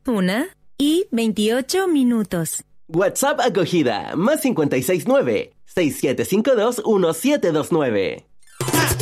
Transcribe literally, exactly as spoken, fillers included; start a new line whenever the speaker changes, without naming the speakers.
una y veintiocho minutos.
WhatsApp acogida, más cincuenta y seis nueve, seis siete cinco dos, uno siete dos nueve.